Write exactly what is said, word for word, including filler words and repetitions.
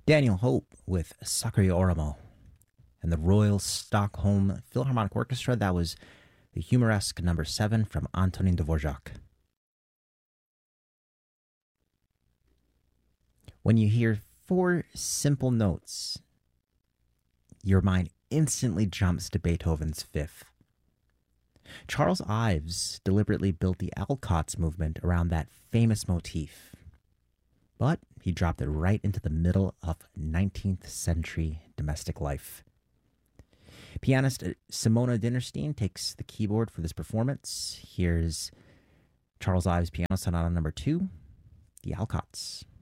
Daniel Hope with Sakura Oramo, and the Royal Stockholm Philharmonic Orchestra. That was the Humoresque number seven from Antonin Dvorak. When you hear four simple notes, your mind instantly jumps to Beethoven's Fifth. Charles Ives deliberately built the Alcotts movement around that famous motif, but he dropped it right into the middle of nineteenth century domestic life. Pianist Simona Dinnerstein takes the keyboard for this performance. Here's Charles Ives Piano Sonata number two, the Alcotts.